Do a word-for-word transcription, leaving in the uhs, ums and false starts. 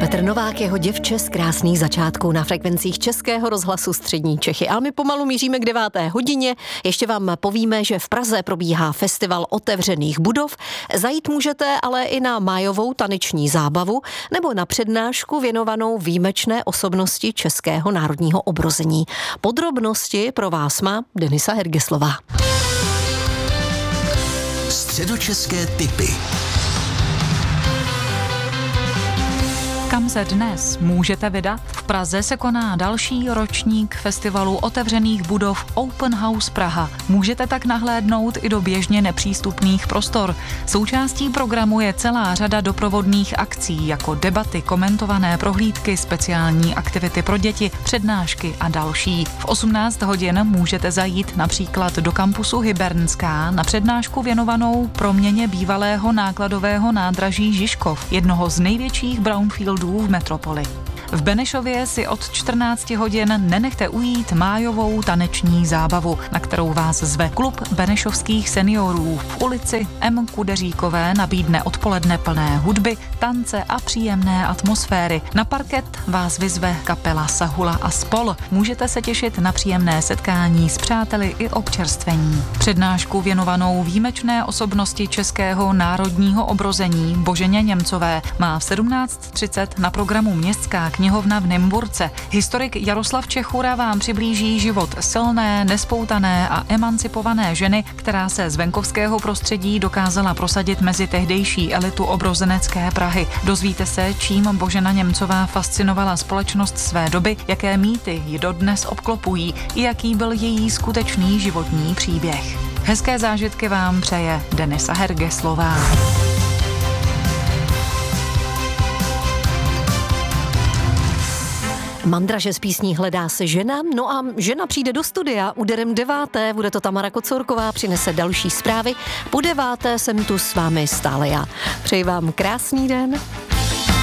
Petr Novák, jeho děvče z krásných začátků na frekvencích Českého rozhlasu Střední Čechy. A my pomalu míříme k deváté hodině. Ještě vám povíme, že v Praze probíhá festival otevřených budov. Zajít můžete ale i na májovou taneční zábavu nebo na přednášku věnovanou výjimečné osobnosti českého národního obrození. Podrobnosti pro vás má Denisa Hergeslová. Středočeské tipy. Kam se dnes můžete vydat? V Praze se koná další ročník festivalu otevřených budov Open House Praha. Můžete tak nahlédnout i do běžně nepřístupných prostor. Součástí programu je celá řada doprovodných akcí, jako debaty, komentované prohlídky, speciální aktivity pro děti, přednášky a další. V osmnáct hodin můžete zajít například do kampusu Hybernská na přednášku věnovanou proměně bývalého nákladového nádraží Žižkov, jednoho z největších brownfieldů v metropoli. V Benešově si od čtrnácti hodin nenechte ujít májovou taneční zábavu, na kterou vás zve klub benešovských seniorů. V ulici M. Kudeříkové nabídne odpoledne plné hudby, tance a příjemné atmosféry. Na parket vás vyzve kapela Sahula a spol. Můžete se těšit na příjemné setkání s přáteli i občerstvení. Přednášku věnovanou výjimečné osobnosti českého národního obrození Boženě Němcové má v sedmnáct třicet na programu Městská knihovna v Nymburce. Historik Jaroslav Čechura vám přiblíží život silné, nespoutané a emancipované ženy, která se z venkovského prostředí dokázala prosadit mezi tehdejší elitu obrozenecké Prahy. Dozvíte se, čím Božena Němcová fascinovala společnost své doby, jaké mýty ji dodnes obklopují i jaký byl její skutečný životní příběh. Hezké zážitky vám přeje Denisa Hergeslová. Mandraže z písní Hledá se žena, no a žena přijde do studia úderem deváté, bude to Tamara Kocourková, přinese další zprávy. Po deváté jsem tu s vámi stále já. Přeji vám krásný den.